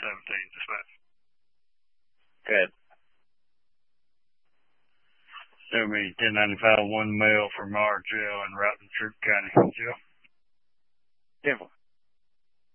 dispatch. Good. Show me 1095 one mail from RJL in Roughton, Troup County. Jill? 10-4.